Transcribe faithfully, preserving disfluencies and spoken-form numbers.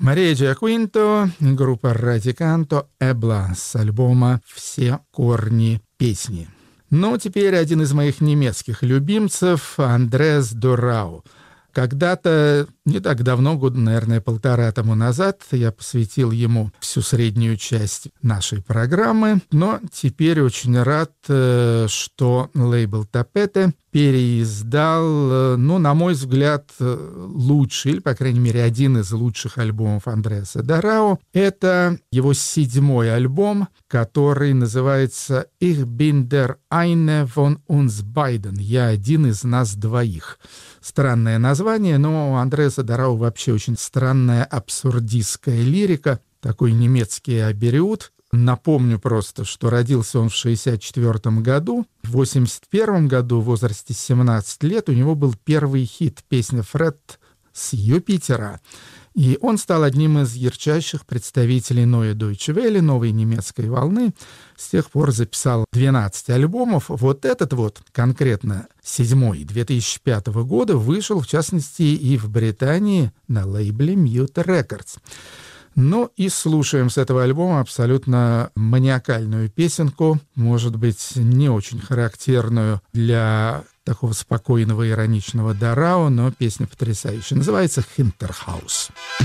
Мария Джиаквинто, группа Радиканто, Эбла с альбома «Все корни песни». Ну, теперь один из моих немецких любимцев, Андреас Дорау. Когда-то, не так давно, года, наверное, полтора тому назад, я посвятил ему всю среднюю часть нашей программы, но теперь очень рад, что лейбл Тапете переиздал, ну, на мой взгляд, лучший, или, по крайней мере, один из лучших альбомов Андреаса Дорау. Это его седьмой альбом, который называется «Ich bin der eine von uns beiden». «Я один из нас двоих». Странное название, но у Андреаса Дорау вообще очень странная абсурдистская лирика, такой немецкий абериут. Напомню просто, что родился он в шестьдесят четвёртом году. В восемьдесят первом году, в возрасте семнадцати лет, у него был первый хит, песня «Фред» с Юпитера. И он стал одним из ярчайших представителей Neue Deutsche Welle, новой немецкой волны. С тех пор записал двенадцать альбомов. Вот этот вот, конкретно седьмой, две тысячи пятого года, вышел, в частности, и в Британии на лейбле Mute Records. Ну и слушаем с этого альбома абсолютно маниакальную песенку, может быть, не очень характерную для такого спокойного, ироничного Дорау, но песня потрясающая. Называется «Hinterhaus».